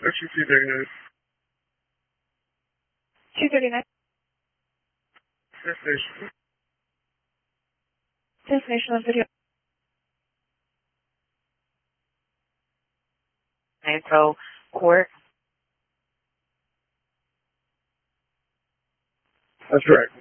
Section 239. 239. Destination. Destination of video. Pro Court. That's right.